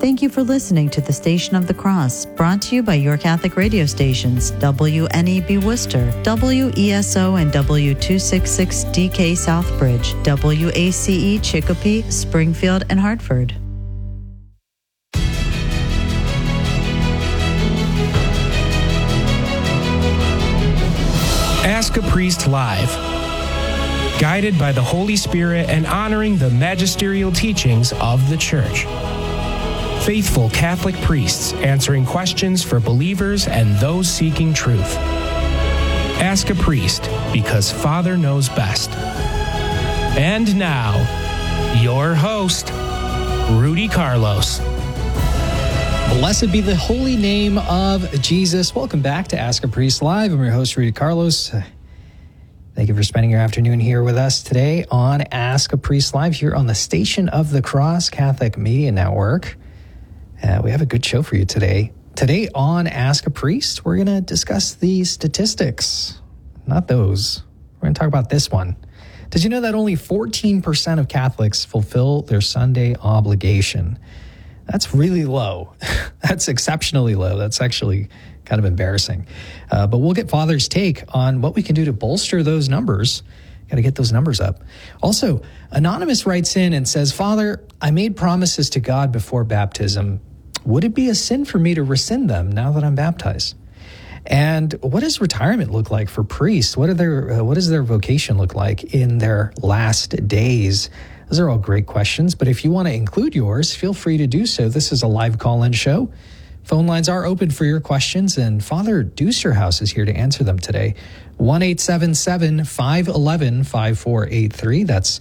Thank you for listening to the Station of the Cross, brought to you by your Catholic radio stations, WNEB Worcester, WESO and W266DK Southbridge, WACE Chicopee, Springfield, and Hartford. Ask a Priest Live. Guided by the Holy Spirit and honoring the magisterial teachings of the Church. Faithful Catholic priests answering questions for believers and those seeking truth. Ask a Priest, because Father knows best. And now, your host, Rudy Carlos. Blessed be the holy name of Jesus. Welcome back to Ask a Priest Live. I'm your host, Rudy Carlos. Thank you for spending your afternoon here with us today on Ask a Priest Live here on the Station of the Cross Catholic Media Network. We have a good show for you today. Today on Ask a Priest, we're going to discuss the statistics. Not those. We're going to talk about this one. Did you know that only 14% of Catholics fulfill their Sunday obligation? That's really low. That's exceptionally low. That's actually kind of embarrassing. But we'll get Father's take on what we can do to bolster those numbers. Got to get those numbers up. Also, Anonymous writes in and says, Father, I made promises to God before baptism. Would it be a sin for me to rescind them now that I'm baptized? And what does retirement look like for priests? What does their vocation look like in their last days? Those are all great questions, but if you want to include yours, feel free to do so. This is a live call-in show. Phone lines are open for your questions, and Father Dusterhouse is here to answer them today. 1-877-511-5483. That's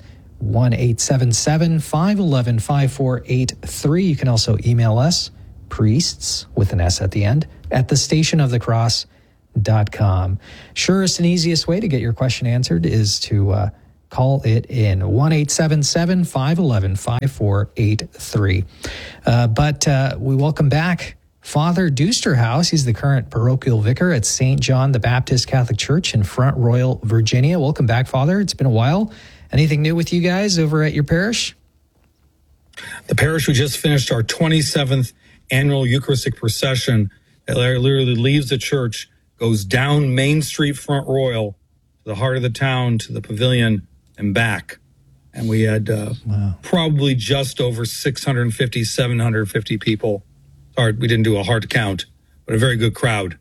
1-877-511-5483. You can also email us, priests, with an S at the end, at thestationofthecross.com. Surest and easiest way to get your question answered is to call it in, 1-877-511-5483. But we welcome back Father Dusterhouse. He's the current parochial vicar at St. John the Baptist Catholic Church in Front Royal, Virginia. Welcome back, Father. It's been a while. Anything new with you guys over at your parish? The parish, we just finished our 27th annual Eucharistic procession. It literally leaves the church, goes down Main Street, Front Royal, to the heart of the town, to the pavilion, and back. And we had probably just over 650, 750 people. Sorry, we didn't do a hard count, but a very good crowd.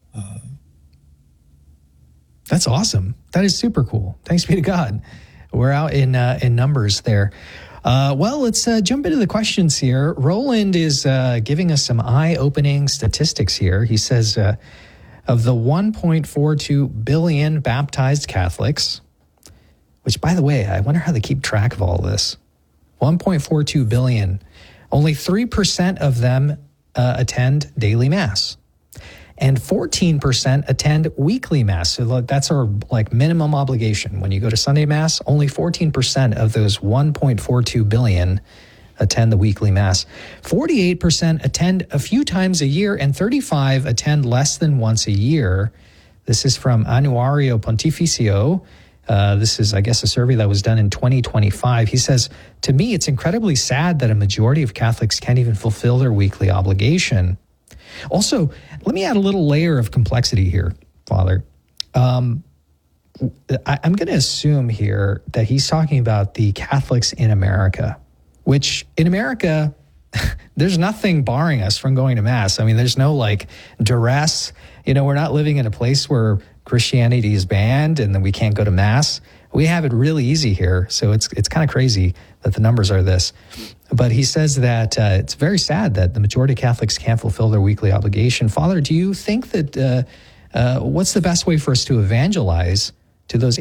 That's awesome. That is super cool. Thanks be to God. We're out in numbers there. Well, let's jump into the questions here. Roland is giving us some eye-opening statistics here. He says of the 1.42 billion baptized Catholics, which, by the way, I wonder how they keep track of all this. 1.42 billion. Only 3% of them attend daily Mass. And 14% attend weekly Mass. So that's our minimum obligation. When you go to Sunday Mass, only 14% of those 1.42 billion attend the weekly Mass. 48% attend a few times a year, and 35% attend less than once a year. This is from Annuario Pontificio. This is, I guess, a survey that was done in 2025. He says, to me, it's incredibly sad that a majority of Catholics can't even fulfill their weekly obligation. Also, let me add a little layer of complexity here, Father. I'm going to assume here that he's talking about the Catholics in America, which in America, there's nothing barring us from going to Mass. I mean, there's no duress. We're not living in a place where Christianity is banned and then we can't go to Mass. We have it really easy here. So it's kind of crazy that the numbers are this. But he says that it's very sad that the majority of Catholics can't fulfill their weekly obligation. Father, do you think that what's the best way for us to evangelize to those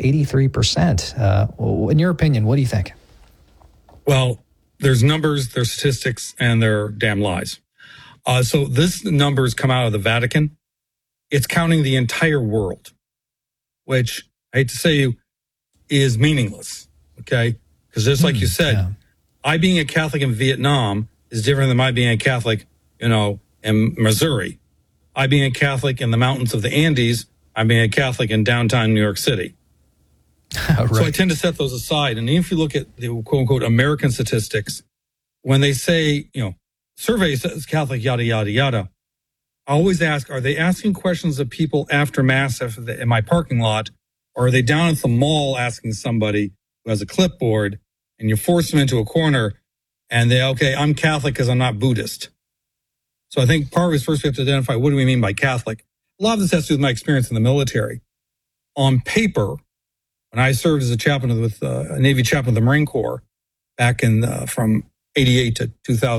83%? In your opinion, what do you think? Well, there's numbers, there's statistics, and there are damn lies. So this numbers come out of the Vatican. It's counting the entire world, which I hate to say is meaningless, okay? Because just like you said, I being a Catholic in Vietnam is different than my being a Catholic, in Missouri. I being a Catholic in the mountains of the Andes, I being a Catholic in downtown New York City. Right. So I tend to set those aside. And if you look at the quote unquote American statistics, when they say, survey says Catholic, yada, yada, yada. I always ask, are they asking questions of people after Mass in my parking lot, or are they down at the mall asking somebody who has a clipboard, and you force them into a corner and they, okay, I'm Catholic because I'm not Buddhist. So I think part of it is first we have to identify, what do we mean by Catholic? A lot of this has to do with my experience in the military. On paper, when I served as a chaplain with a Navy chaplain of the Marine Corps back in from 88 to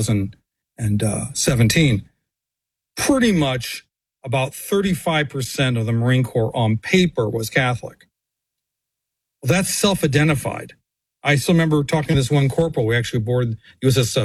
2017, pretty much about 35% of the Marine Corps on paper was Catholic. Well, that's self-identified. I still remember talking to this one corporal. We actually boarded USS,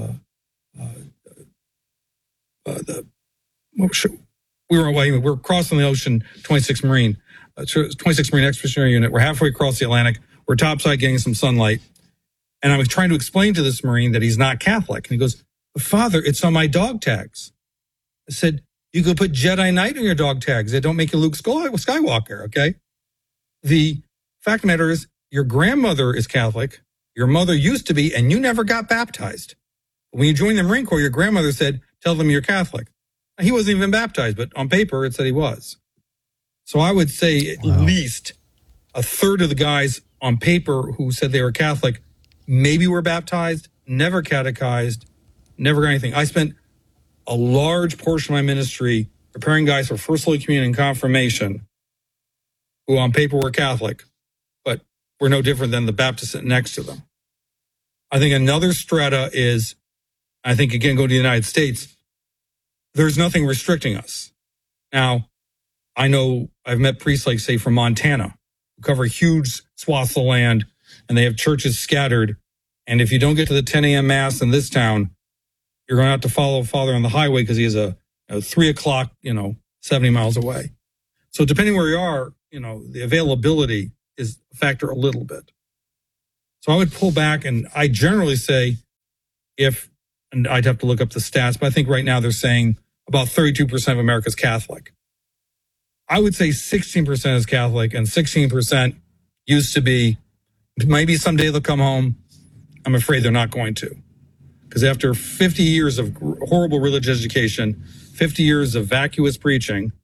we were crossing the ocean, 26th Marine, 26th Marine Expeditionary Unit. We're halfway across the Atlantic. We're topside getting some sunlight. And I was trying to explain to this Marine that he's not Catholic. And he goes, Father, it's on my dog tags. I said, you could put Jedi Knight on your dog tags. They don't make you Luke Skywalker, okay? The fact of the matter is, your grandmother is Catholic, your mother used to be, and you never got baptized. When you joined the Marine Corps, your grandmother said, tell them you're Catholic. He wasn't even baptized, but on paper it said he was. So I would say at least a third of the guys on paper who said they were Catholic maybe were baptized, never catechized, never got anything. I spent a large portion of my ministry preparing guys for First Holy Communion and confirmation who on paper were Catholic, but were no different than the Baptist sitting next to them. I think another strata is, I think, again, go to the United States, there's nothing restricting us. Now, I know I've met priests like, say, from Montana, who cover huge swaths of land, and they have churches scattered. And if you don't get to the 10 a.m. Mass in this town, you're going to have to follow a father on the highway because he has a 3 o'clock, 70 miles away. So depending where you are, the availability is a factor a little bit. So I would pull back, and I generally say and I'd have to look up the stats, but I think right now they're saying about 32% of America is Catholic. I would say 16% is Catholic, and 16% used to be, maybe someday they'll come home. I'm afraid they're not going to. Because after 50 years of horrible religious education, 50 years of vacuous preaching,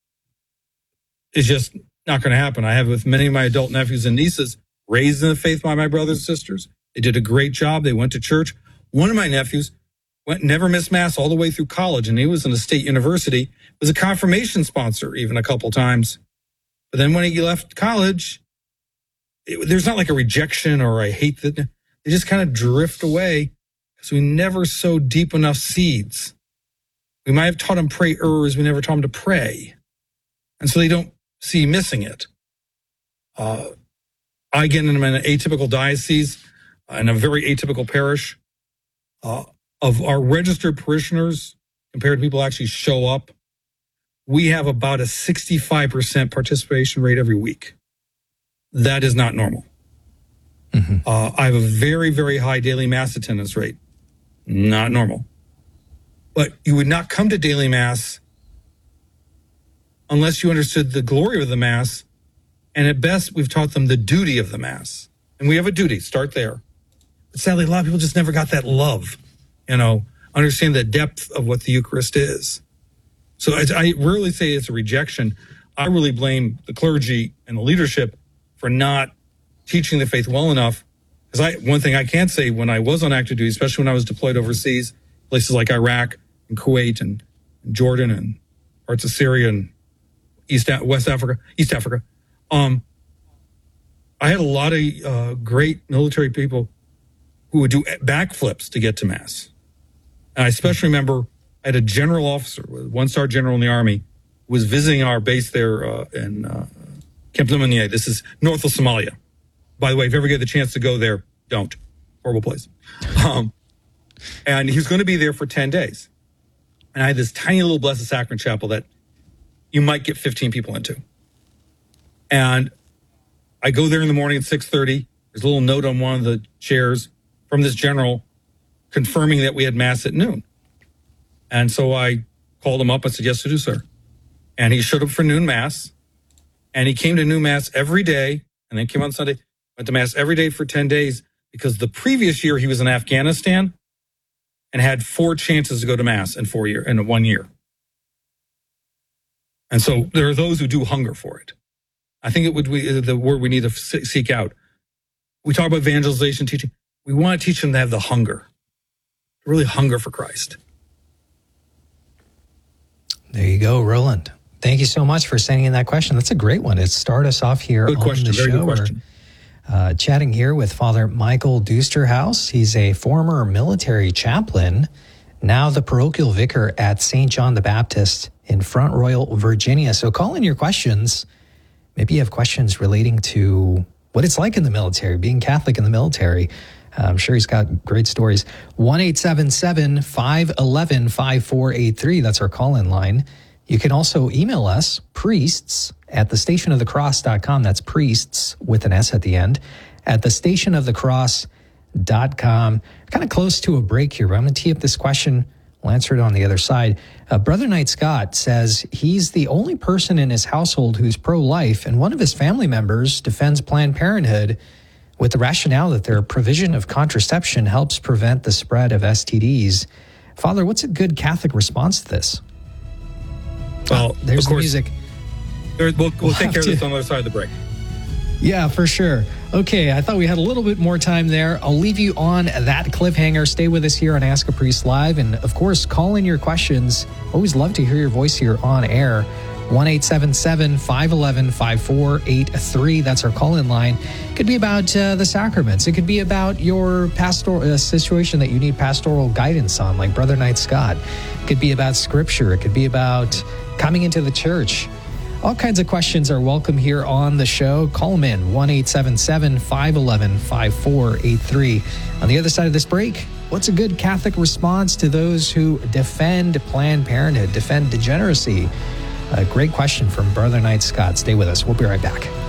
it's just not going to happen. I have with many of my adult nephews and nieces raised in the faith by my brothers and sisters. They did a great job. They went to church. One of my nephews never missed Mass all the way through college, and he was in a state university, was a confirmation sponsor even a couple times. But then when he left college, there's not like a rejection or I hate that. They just kind of drift away because we never sow deep enough seeds. We might have taught them prayers, we never taught them to pray. And so they don't see missing it. I get in an atypical diocese in a very atypical parish. Of our registered parishioners, compared to people who actually show up, we have about a 65% participation rate every week. That is not normal. Mm-hmm. I have a very, very high daily Mass attendance rate. Not normal. But you would not come to daily Mass unless you understood the glory of the Mass. And at best, we've taught them the duty of the Mass. And we have a duty. Start there. But sadly, a lot of people just never got that love. Understand the depth of what the Eucharist is. So I rarely say it's a rejection. I really blame the clergy and the leadership for not teaching the faith well enough. Because one thing I can say, when I was on active duty, especially when I was deployed overseas, places like Iraq and Kuwait and Jordan and parts of Syria and East Africa, I had a lot of great military people who would do backflips to get to Mass. And I especially remember I had a general officer, one-star general in the Army, who was visiting our base there in Camp Lemonnier. This is north of Somalia. By the way, if you ever get the chance to go there, don't. Horrible place. And he was going to be there for 10 days. And I had this tiny little Blessed Sacrament chapel that you might get 15 people into. And I go there in the morning at 6:30. There's a little note on one of the chairs from this general confirming that we had Mass at noon. And so I called him up and said, yes, I do, sir. And he showed up for noon Mass. And he came to noon Mass every day, and then came on Sunday, went to Mass every day for 10 days, because the previous year he was in Afghanistan, and had 4 chances to go to Mass in 1 year. And so there are those who do hunger for it. I think it would be the word we need to seek out. We talk about evangelization teaching. We want to teach them to have the hunger, really hunger for Christ. There you go, Roland. Thank you so much for sending in that question. That's a great one. It started us off here good on question, the show. very good question. We're, chatting here with Father Michael Dusterhouse. He's a former military chaplain, now the parochial vicar at St. John the Baptist in Front Royal, Virginia. So call in your questions. Maybe you have questions relating to what it's like in the military, being Catholic in the military. I'm sure he's got great stories. 1-877-511-5483. That's our call-in line. You can also email us, priests@thestationofthecross.com. That's priests with an S at the end, at thestationofthecross.com. Kind of close to a break here, but I'm going to tee up this question. We'll answer it on the other side. Brother Knight Scott says he's the only person in his household who's pro-life, and one of his family members defends Planned Parenthood with the rationale that their provision of contraception helps prevent the spread of STDs. Father, what's a good Catholic response to this? Well, there's of course, the music. We'll take care of this on the other side of the break. Yeah, for sure. Okay, I thought we had a little bit more time there. I'll leave you on that cliffhanger. Stay with us here on Ask a Priest Live. And, of course, call in your questions. Always love to hear your voice here on air. 1-877-511-5483. That's our call-in line. It could be about the sacraments. It could be about your pastoral situation that you need pastoral guidance on, like Brother Knight Scott. It could be about Scripture. It could be about coming into the church. All kinds of questions are welcome here on the show. Call them in, 1-877-511-5483. On the other side of this break, what's a good Catholic response to those who defend Planned Parenthood, defend degeneracy? A great question from Brother Knight Scott. Stay with us. We'll be right back.